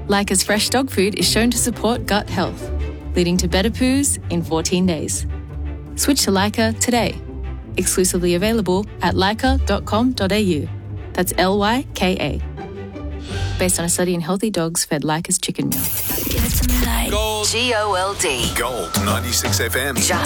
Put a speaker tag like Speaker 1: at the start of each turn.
Speaker 1: Lyca's fresh dog food is shown to support gut health, leading to better poos in 14 days. Switch to Lyca today. Exclusively available at lyca.com.au. That's Lyka. Based on a study in healthy dogs fed Lyca's chicken meal.
Speaker 2: Give it to me like
Speaker 3: Gold.
Speaker 2: Gold.
Speaker 3: Gold 96 FM.
Speaker 2: Just